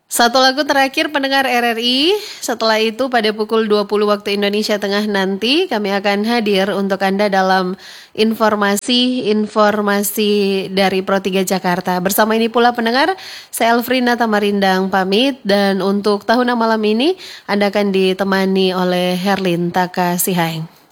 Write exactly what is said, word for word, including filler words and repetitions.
Satu lagu terakhir pendengar R R I. Setelah itu pada pukul dua puluh waktu Indonesia Tengah nanti kami akan hadir untuk Anda dalam informasi-informasi dari Pro tiga Jakarta. Bersama ini pula pendengar, saya Elfrina Tamarindang pamit dan untuk tahun malam ini Anda akan ditemani oleh Herlin Taka Sihaeng.